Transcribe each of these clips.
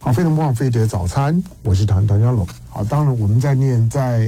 好，飞龙不枉飞碟早餐，我是唐家龙。好，当然我们在念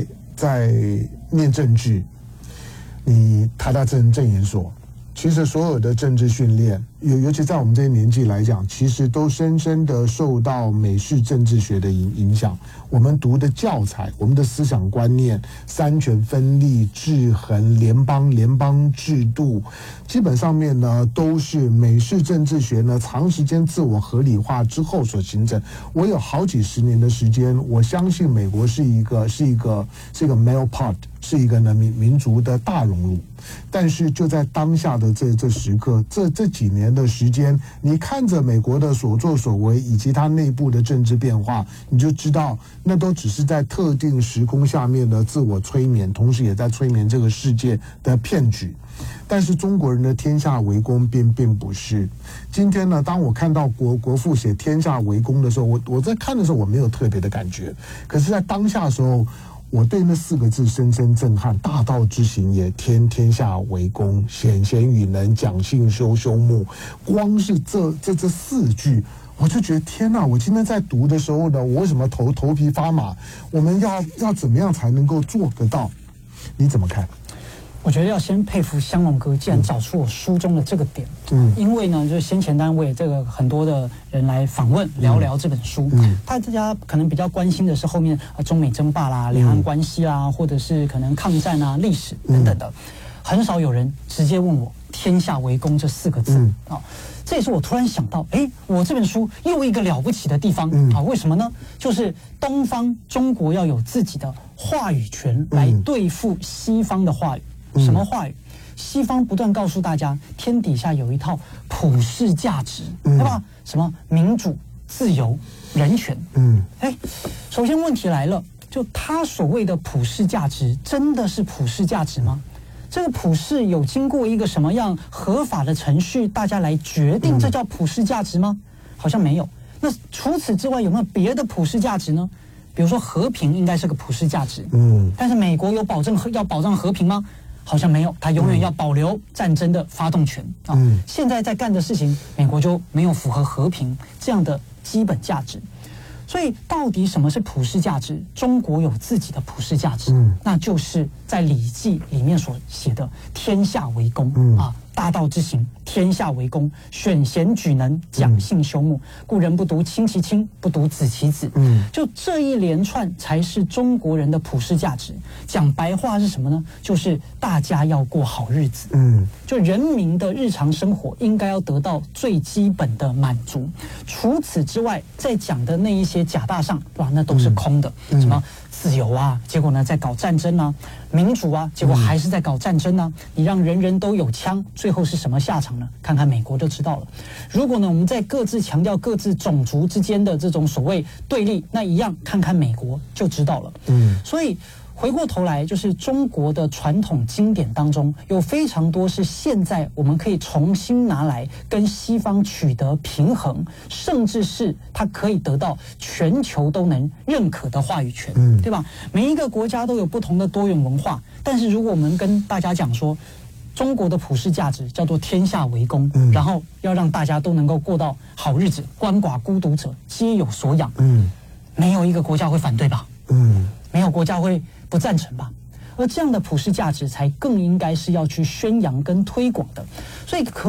政治，你台大政研所，其实所有的政治训练，尤其在我们这些年纪来讲，其实都深深的受到美式政治学的影响。我们读的教材，我们的思想观念，三权分立、制衡、联邦制度，基本上面呢都是美式政治学呢长时间自我合理化之后所形成。我有好几十年的时间，我相信美国是一个 melting pot， 是一个呢民族的大熔炉。但是就在当下的这时刻，这几年的时间，你看着美国的所作所为以及它内部的政治变化，你就知道那都只是在特定时空下面的自我催眠，同时也在催眠这个世界的骗局。但是中国人的天下为公并不是。今天呢，当我看到国父写天下为公的时候，我在看的时候我没有特别的感觉，可是在当下的时候，我对那4个字深深震撼。大道之行也，天下为公，显与能，讲信修睦。光是这4句，我就觉得天哪！我今天在读的时候呢，我为什么头皮发麻？我们要怎么样才能够做得到？你怎么看？ 我觉得要先佩服香龙哥，既然找出我书中的这个点，因为呢，就是先前单位这个很多的人来访问聊这本书，大家可能比较关心的是后面中美争霸啦、两岸关系啦，或者是可能抗战啊、历史等等的，很少有人直接问我“天下为公”这4个字啊。这也是我突然想到，我这本书又一个了不起的地方啊！为什么呢？就是东方中国要有自己的话语权来对付西方的话语。什么话语？西方不断告诉大家，天底下有一套普世价值，对吧？什么民主、自由、人权。首先问题来了，就他所谓的普世价值，真的是普世价值吗？这个普世有经过一个什么样合法的程序，大家来决定这叫普世价值吗？好像没有。那除此之外，有没有别的普世价值呢？比如说和平应该是个普世价值，但是美国有要保障和平吗？好像没有，他永远要保留战争的发动权啊。现在在干的事情，美国就没有符合和平这样的基本价值。所以，到底什么是普世价值？中国有自己的普世价值，那就是在《礼记》里面所写的“天下为公”啊。大道之行，天下为公，选贤举能，讲信修睦。故人不独亲其亲，不独子其子。就这一连串才是中国人的普世价值。讲白话是什么呢？就是大家要过好日子。就人民的日常生活应该要得到最基本的满足。除此之外，在讲的那一些假大上，对吧？那都是空的。什么自由啊，结果呢在搞战争啊；民主啊，结果还是在搞战争啊。你让人人都有枪，最后是什么下场呢？看看美国就知道了。如果呢我们在各自强调各自种族之间的这种所谓对立，那一样看看美国就知道了。所以回过头来，就是中国的传统经典当中有非常多是现在我们可以重新拿来跟西方取得平衡，甚至是它可以得到全球都能认可的话语权，对吧？每一个国家都有不同的多元文化，但是如果我们跟大家讲说，中国的普世价值叫做天下为公，然后要让大家都能够过到好日子，鳏寡孤独者皆有所养，没有一个国家会反对吧？没有国家会不赞成吧？而这样的普世价值才更应该是要去宣扬跟推广的，所以